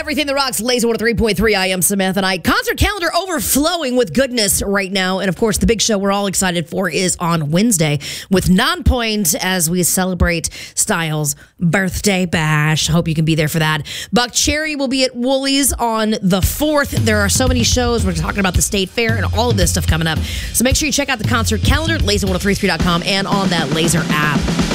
everything that rocks. Laser 103.3. I am Samantha. Concert calendar overflowing with goodness right now. And of course, the big show we're all excited for is on Wednesday with Nonpoint as we celebrate Styles' birthday bash. Hope you can be there for that. Buckcherry will be at Woolies on the 4th. There are so many shows. We're talking about the State Fair and all of this stuff coming up. So make sure you check out the concert calendar at laser1033.com and on that Laser app.